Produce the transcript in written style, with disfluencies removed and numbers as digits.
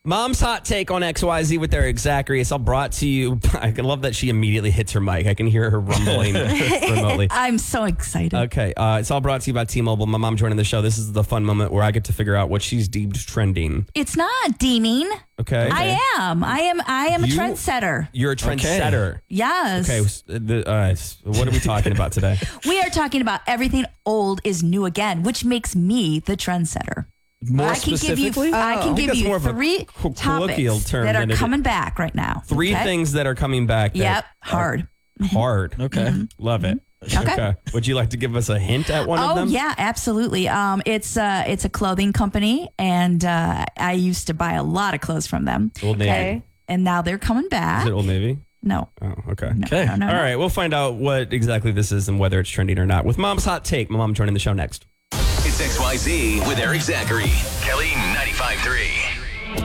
Mom's hot take on XYZ with Eric Zachary. It's all brought to you. I love that she immediately hits her mic. I can hear her rumbling remotely. I'm so excited. Okay. It's all brought to you by T-Mobile. My mom joining the show. This is the fun moment where I get to figure out what she's deemed trending. It's not deeming. Okay. I am a trendsetter. You're a trendsetter. Yes. Okay. What are we talking about today? We are talking about everything old is new again, which makes me the trendsetter. More I can specifically? I can give that's you more of a three colloquial topics term that than are it coming back right now. Three okay? things that are coming back. Yep. Hard. Hard. Okay. Love it. Okay. Would you like to give us a hint at one of them? Oh, yeah, absolutely. It's a clothing company, and I used to buy a lot of clothes from them. Old Navy. And now they're coming back. Is it Old Navy? No. Oh, okay. No, Okay. no. All right. We'll find out what exactly this is and whether it's trending or not with Mom's Hot Take. My mom joining the show next. It's XYZ with Eric Zachary. Kelly 95.3.